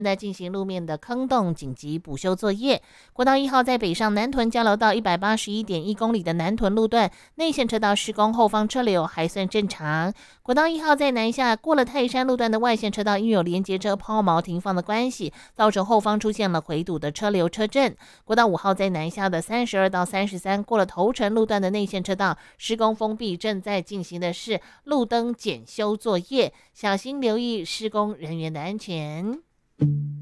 在进行路面的坑洞紧急补修作业。国道1号在北上南屯交流道181.1公里的南屯路段，内线车道施工，后方车流还算正常。国道1号在南下过了泰山路段的外线车道，因有连接车抛锚停放的关系，造成后方出现了回堵的车流车阵。国道5号在南下的32到33过了头城路段的内线车道施工封闭，正在进行的是路灯检修作业，小心留意施工人员的安全。